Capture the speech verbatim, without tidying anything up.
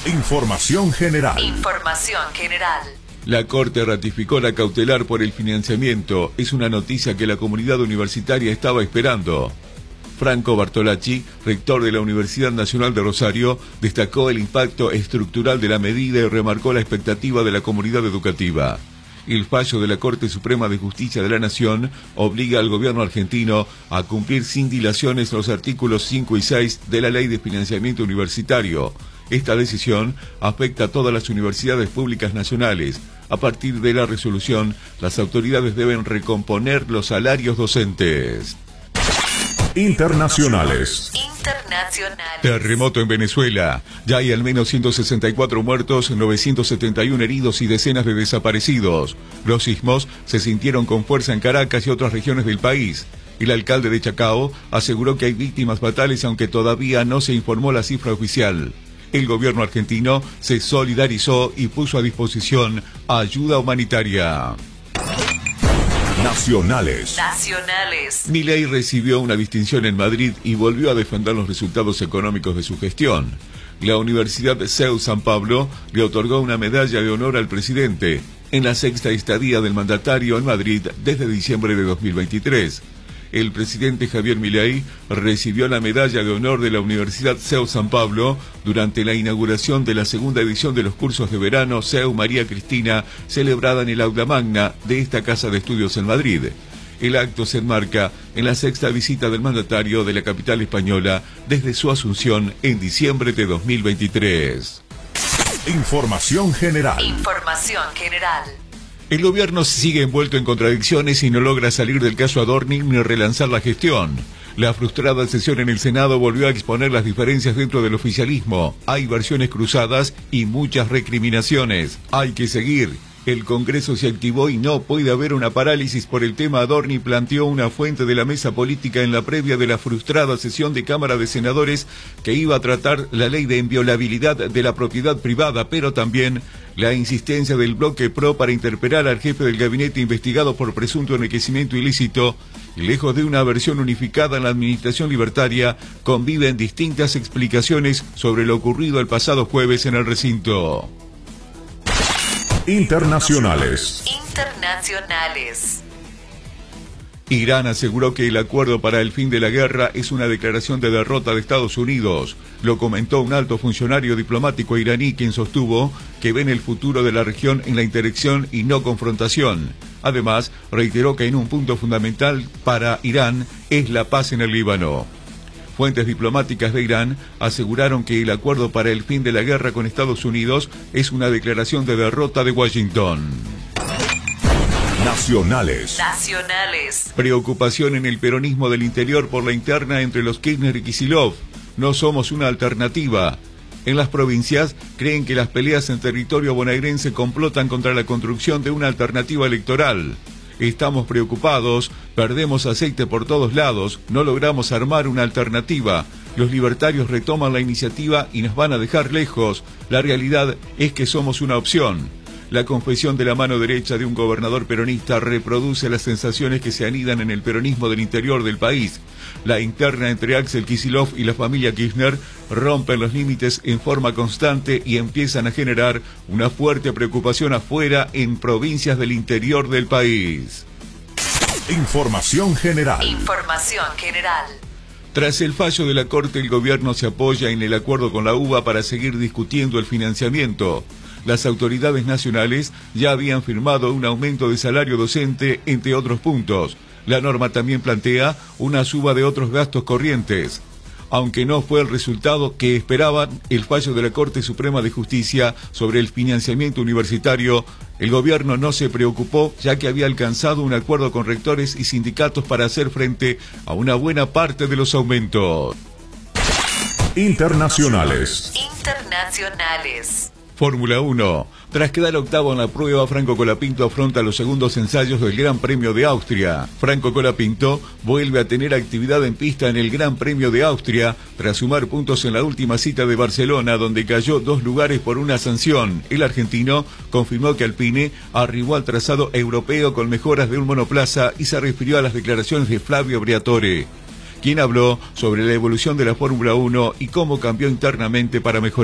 Información general. Información general. La Corte ratificó la cautelar por el financiamiento. Es una noticia que la comunidad universitaria estaba esperando. Franco Bartolacci, rector de la Universidad Nacional de Rosario, destacó el impacto estructural de la medida y remarcó la expectativa de la comunidad educativa. El fallo de la Corte Suprema de Justicia de la Nación obliga al gobierno argentino a cumplir sin dilaciones los artículos cinco y seis de la Ley de Financiamiento Universitario. Esta decisión afecta a todas las universidades públicas nacionales. A partir de la resolución, las autoridades deben recomponer los salarios docentes. Internacionales. Internacionales. Terremoto en Venezuela. Ya hay al menos ciento sesenta y cuatro muertos, novecientos setenta y uno heridos y decenas de desaparecidos. Los sismos se sintieron con fuerza en Caracas y otras regiones del país. El alcalde de Chacao aseguró que hay víctimas fatales, aunque todavía no se informó la cifra oficial. El gobierno argentino se solidarizó y puso a disposición ayuda humanitaria. Nacionales. Nacionales. Milei recibió una distinción en Madrid y volvió a defender los resultados económicos de su gestión. La Universidad C E U San Pablo le otorgó una medalla de honor al presidente en la sexta estadía del mandatario en Madrid desde diciembre de dos mil veintitrés. El presidente Javier Milei recibió la medalla de honor de la Universidad C E U San Pablo durante la inauguración de la segunda edición de los cursos de verano C E U María Cristina, celebrada en el aula magna de esta casa de estudios en Madrid. El acto se enmarca en la sexta visita del mandatario de la capital española desde su asunción en diciembre de dos mil veintitrés. Información general. Información general. El gobierno sigue envuelto en contradicciones y no logra salir del caso Adorni ni relanzar la gestión. La frustrada sesión en el Senado volvió a exponer las diferencias dentro del oficialismo. Hay versiones cruzadas y muchas recriminaciones. Hay que seguir. El Congreso se activó y no puede haber una parálisis por el tema Adorni, planteó una fuente de la mesa política en la previa de la frustrada sesión de Cámara de Senadores que iba a tratar la ley de inviolabilidad de la propiedad privada, pero también la insistencia del bloque PRO para interpelar al jefe del gabinete investigado por presunto enriquecimiento ilícito. Lejos de una versión unificada en la administración libertaria, conviven distintas explicaciones sobre lo ocurrido el pasado jueves en el recinto. Internacionales. Internacionales. Irán aseguró que el acuerdo para el fin de la guerra es una declaración de derrota de Estados Unidos. Lo comentó un alto funcionario diplomático iraní, quien sostuvo que ven el futuro de la región en la interacción y no confrontación. Además, reiteró que en un punto fundamental para Irán es la paz en el Líbano. Fuentes diplomáticas de Irán aseguraron que el acuerdo para el fin de la guerra con Estados Unidos es una declaración de derrota de Washington. Nacionales. Nacionales. Preocupación en el peronismo del interior por la interna entre los Kirchner y Kicillof. No somos una alternativa. En las provincias creen que las peleas en territorio bonaerense complotan contra la construcción de una alternativa electoral. Estamos preocupados, perdemos aceite por todos lados, no logramos armar una alternativa. Los libertarios retoman la iniciativa y nos van a dejar lejos. La realidad es que somos una opción. La confesión de la mano derecha de un gobernador peronista reproduce las sensaciones que se anidan en el peronismo del interior del país. La interna entre Axel Kicillof y la familia Kirchner rompen los límites en forma constante y empiezan a generar una fuerte preocupación afuera en provincias del interior del país. Información general. Información general. Tras el fallo de la Corte, el gobierno se apoya en el acuerdo con la U B A para seguir discutiendo el financiamiento. Las autoridades nacionales ya habían firmado un aumento de salario docente, entre otros puntos. La norma también plantea una suba de otros gastos corrientes. Aunque no fue el resultado que esperaban, el fallo de la Corte Suprema de Justicia sobre el financiamiento universitario, el gobierno no se preocupó, ya que había alcanzado un acuerdo con rectores y sindicatos para hacer frente a una buena parte de los aumentos. Internacionales. Internacionales. Fórmula uno. Tras quedar octavo en la prueba, Franco Colapinto afronta los segundos ensayos del Gran Premio de Austria. Franco Colapinto vuelve a tener actividad en pista en el Gran Premio de Austria, tras sumar puntos en la última cita de Barcelona, donde cayó dos lugares por una sanción. El argentino confirmó que Alpine arribó al trazado europeo con mejoras de un monoplaza y se refirió a las declaraciones de Flavio Briatore, quien habló sobre la evolución de la Fórmula uno y cómo cambió internamente para mejorar.